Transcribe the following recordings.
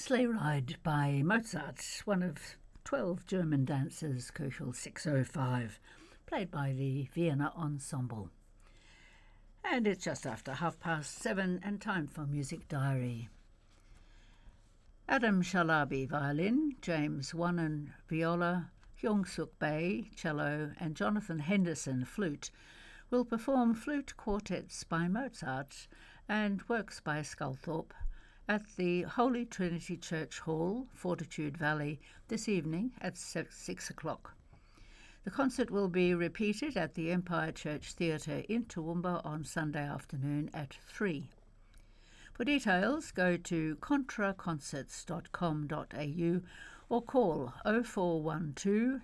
Sleigh Ride by Mozart, one of 12 German dances, Köchel 605, played by the Vienna Ensemble. And it's just after 7:30 and time for Music Diary. Adam Shalabi violin, James Wannon viola, Hyung-Suk Bae cello and Jonathan Henderson flute will perform flute quartets by Mozart and works by Sculthorpe at the Holy Trinity Church Hall, Fortitude Valley, this evening at 6 o'clock. The concert will be repeated at the Empire Church Theatre in Toowoomba on Sunday afternoon at 3. For details, go to contraconcerts.com.au or call 0412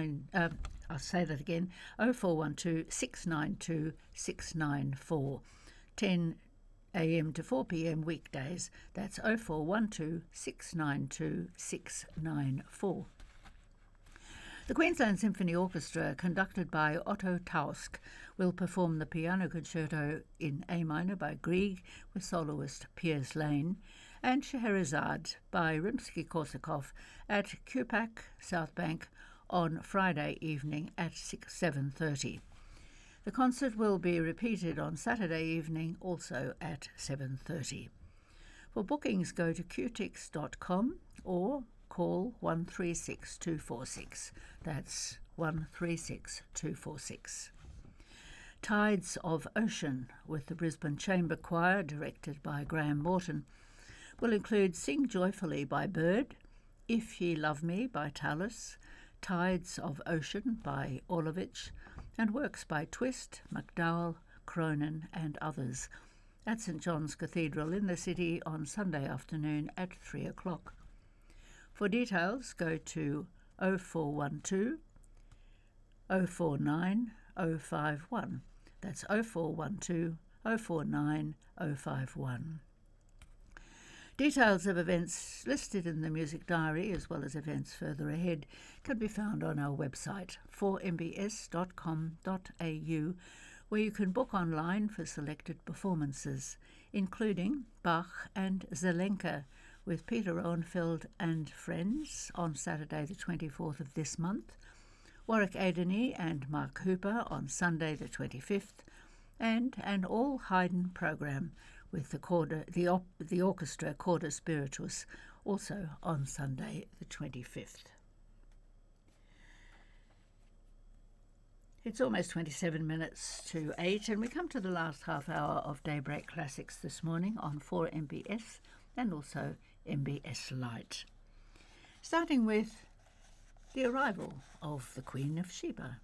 692 694, 10 a.m. to 4 p.m. weekdays. That's 0412 692 694. The Queensland Symphony Orchestra, conducted by Otto Tausk, will perform the Piano Concerto in A minor by Grieg with soloist Piers Lane and Scheherazade by Rimsky-Korsakov at Cupac, South Bank, on Friday evening at 7:30. The concert will be repeated on Saturday evening, also at 7:30. For bookings, go to qtix.com or call 136 246. That's 136 246. Tides of Ocean with the Brisbane Chamber Choir, directed by Graham Morton, will include Sing Joyfully by Bird, If Ye Love Me by Tallis, Tides of Ocean by Orlovich, and works by Twist, McDowell, Cronin and others at St John's Cathedral in the city on Sunday afternoon at 3 o'clock. For details, go to 0412 049 051. That's 0412 049 051. Details of events listed in the Music Diary, as well as events further ahead, can be found on our website, 4mbs.com.au, where you can book online for selected performances, including Bach and Zelenka with Peter Owenfeld and Friends on Saturday the 24th of this month, Warwick Adeny and Mark Hooper on Sunday the 25th, and an all-Haydn programme with the orchestra Corda Spiritus, also on Sunday the 25th. It's almost 27 minutes to 8, and we come to the last half hour of Daybreak Classics this morning on 4MBS and also MBS Lite. Starting with the arrival of the Queen of Sheba.